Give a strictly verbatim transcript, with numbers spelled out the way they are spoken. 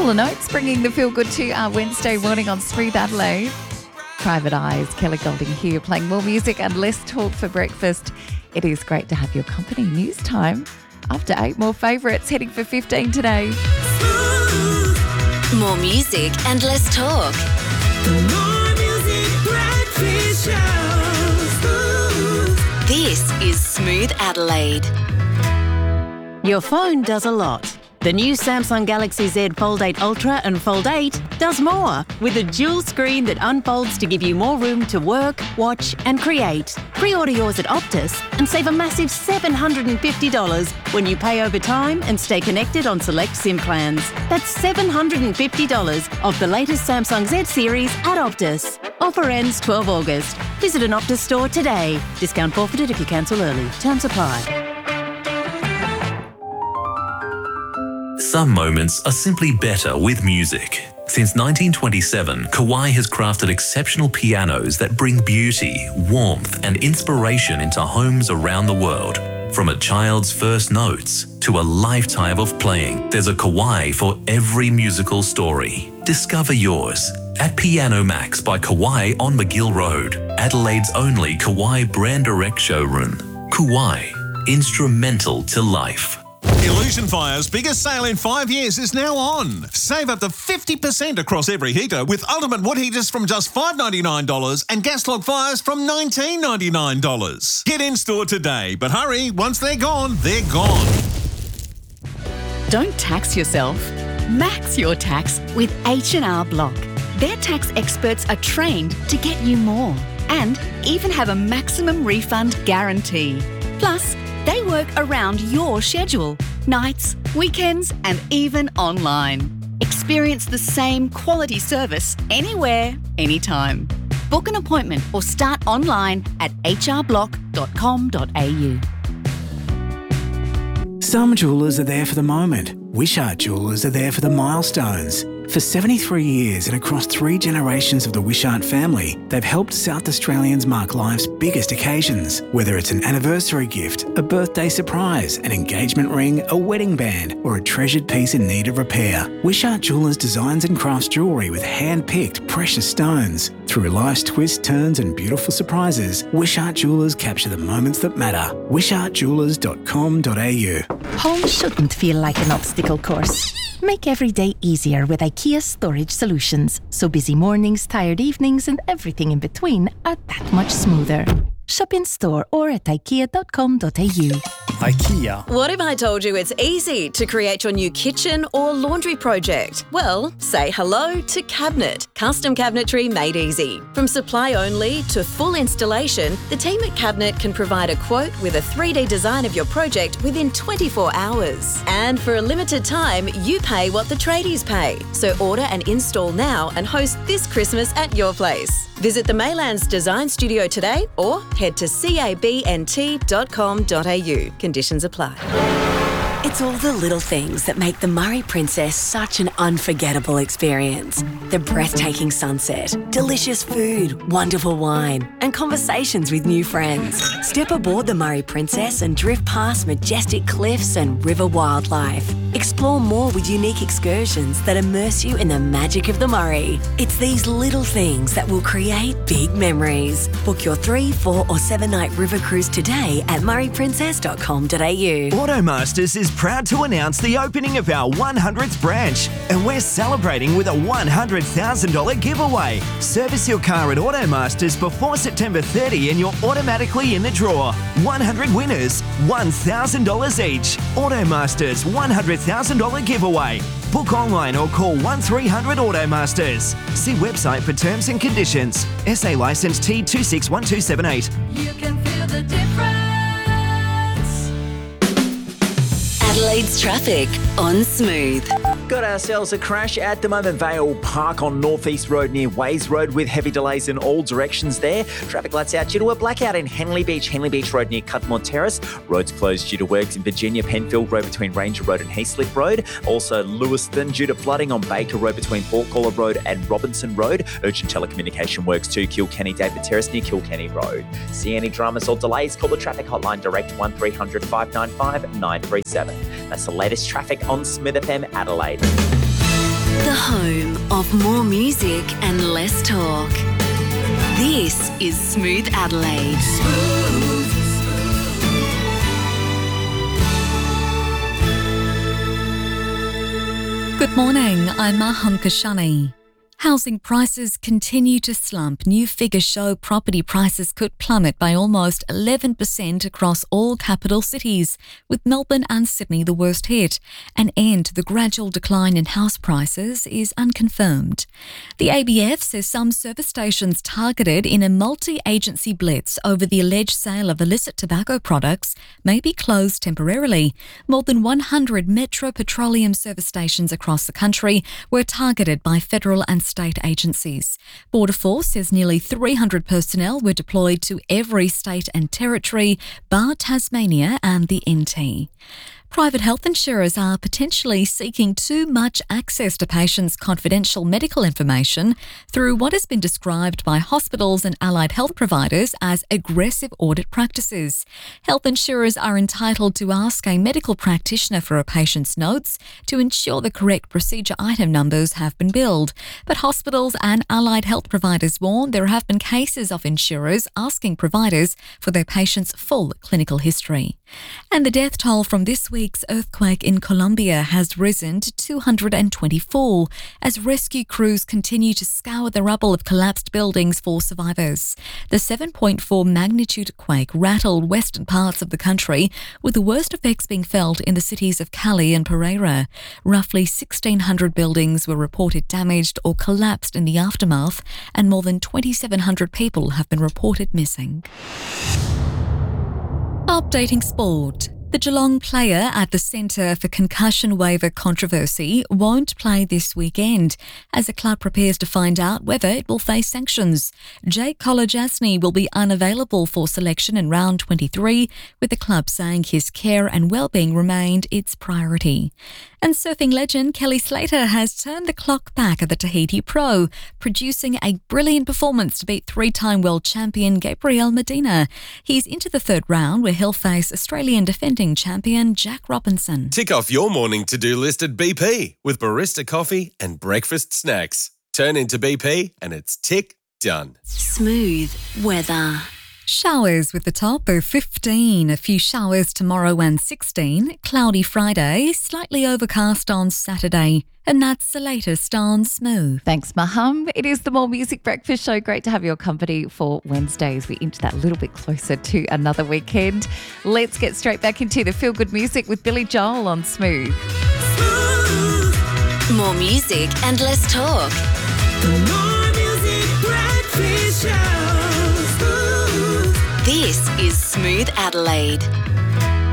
Hall and Oates bringing the feel good to our Wednesday morning on Smooth Adelaide. Private Eyes, Kelly Golding here, playing more music and less talk for breakfast. It is great to have your company. News time. After eight, more favourites heading for fifteen today. More music and less talk. More music, breakfast show. This is Smooth Adelaide. Your phone does a lot. The new Samsung Galaxy Z Fold eight Ultra and Fold eight does more, with a dual screen that unfolds to give you more room to work, watch and create. Pre-order yours at Optus and save a massive seven hundred fifty dollars when you pay over time and stay connected on select SIM plans. That's seven hundred fifty dollars of the latest Samsung Z series at Optus. Offer ends twelfth of August. Visit an Optus store today. Discount forfeited if you cancel early. Terms apply. Some moments are simply better with music. Since nineteen twenty-seven, Kawai has crafted exceptional pianos that bring beauty, warmth and inspiration into homes around the world. From a child's first notes to a lifetime of playing, there's a Kawai for every musical story. Discover yours at Piano Max by Kawai on McGill Road, Adelaide's only Kawai brand direct showroom. Kawai, instrumental to life. Illusion Fire's biggest sale in five years is now on. Save up to fifty percent across every heater with Ultimate Wood Heaters from just five dollars ninety-nine and Gas Log Fires from nineteen dollars ninety-nine. Get in store today, but hurry, once they're gone, they're gone. Don't tax yourself. Max your tax with H and R Block. Their tax experts are trained to get you more and even have a maximum refund guarantee. Plus, they work around your schedule, nights, weekends, and even online. Experience the same quality service anywhere, anytime. Book an appointment or start online at h r block dot com dot a u. Some jewellers are there for the moment. Wishart Jewellers are there for the milestones. For seventy-three years and across three generations of the Wishart family, they've helped South Australians mark life's biggest occasions. Whether it's an anniversary gift, a birthday surprise, an engagement ring, a wedding band, or a treasured piece in need of repair, Wishart Jewellers designs and crafts jewellery with hand-picked precious stones. Through life's twists, turns and beautiful surprises, Wishart Jewellers capture the moments that matter. wishart jewellers dot com dot a u. Home shouldn't feel like an obstacle course. Make every day easier with IKEA Storage Solutions, so busy mornings, tired evenings and everything in between are that much smoother. Shop in store or at ikea dot com dot a u. IKEA. What if I told you it's easy to create your new kitchen or laundry project? Well, say hello to Cabinet. Custom cabinetry made easy. From supply only to full installation, the team at Cabinet can provide a quote with a three D design of your project within twenty-four hours. And for a limited time, you pay what the tradies pay. So order and install now and host this Christmas at your place. Visit the Maylands Design Studio today or head to cabnt dot com dot a u. Conditions apply. It's all the little things that make the Murray Princess such an unforgettable experience. The breathtaking sunset, delicious food, wonderful wine, and conversations with new friends. Step aboard the Murray Princess and drift past majestic cliffs and river wildlife. Explore more with unique excursions that immerse you in the magic of the Murray. It's these little things that will create big memories. Book your three, four or seven night river cruise today at murray princess dot com dot a u. Automasters is proud to announce the opening of our one hundredth branch, and we're celebrating with a one hundred thousand dollars giveaway. Service your car at Automasters before September thirtieth and you're automatically in the draw. one hundred winners, one thousand dollars each. Automasters one hundred thousand dollars giveaway. Book online or call one three hundred Automasters. See website for terms and conditions. S A licence T two six one two seven eight. You can feel the difference. Adelaide's traffic on Smooth. Got ourselves a crash at the moment. Vale Park on North East Road near Ways Road with heavy delays in all directions there. Traffic lights out due to a blackout in Henley Beach, Henley Beach Road near Cutmore Terrace. Roads closed due to works in Virginia, Penfield Road between Ranger Road and Heathcliff Road. Also Lewiston due to flooding on Baker Road between Portcaller Road and Robinson Road. Urgent telecommunication works to Kilkenny David Terrace near Kilkenny Road. See any dramas or delays? Call the traffic hotline direct one three hundred five nine five nine three seven. That's the latest traffic on Smith F M Adelaide. The home of more music and less talk. This is Smooth Adelaide. Good morning, I'm Maham Kashani. Housing prices continue to slump. New figures show property prices could plummet by almost eleven percent across all capital cities, with Melbourne and Sydney the worst hit. An end to the gradual decline in house prices is unconfirmed. The A B F says some service stations targeted in a multi-agency blitz over the alleged sale of illicit tobacco products may be closed temporarily. More than one hundred Metro Petroleum service stations across the country were targeted by federal and state agencies. Border Force says nearly three hundred personnel were deployed to every state and territory, bar Tasmania and the N T. Private health insurers are potentially seeking too much access to patients' confidential medical information through what has been described by hospitals and allied health providers as aggressive audit practices. Health insurers are entitled to ask a medical practitioner for a patient's notes to ensure the correct procedure item numbers have been billed. But hospitals and allied health providers warn there have been cases of insurers asking providers for their patients' full clinical history. And the death toll from this week's earthquake in Colombia has risen to two hundred twenty-four as rescue crews continue to scour the rubble of collapsed buildings for survivors. The seven point four magnitude quake rattled western parts of the country, with the worst effects being felt in the cities of Cali and Pereira. Roughly sixteen hundred buildings were reported damaged or collapsed in the aftermath, and more than twenty-seven hundred people have been reported missing. Updating sport. The Geelong player at the Centre for Concussion Waiver Controversy won't play this weekend as the club prepares to find out whether it will face sanctions. Jake Kolodjasny will be unavailable for selection in round twenty-three, with the club saying his care and well-being remained its priority. And surfing legend Kelly Slater has turned the clock back at the Tahiti Pro, producing a brilliant performance to beat three-time world champion Gabriel Medina. He's into the third round where he'll face Australian defending champion Jack Robinson. Tick off your morning to-do list at B P with barista coffee and breakfast snacks. Turn into B P and it's tick done. Smooth weather. Showers with the top of fifteen, a few showers tomorrow and sixteen, cloudy Friday, slightly overcast on Saturday. And that's the latest on Smooth. Thanks, Maham. It is the More Music Breakfast Show. Great to have your company for Wednesdays. We inch that little bit closer to another weekend. Let's get straight back into the feel-good music with Billy Joel on Smooth. More music and less talk. The More Music Breakfast Show. This is Smooth Adelaide.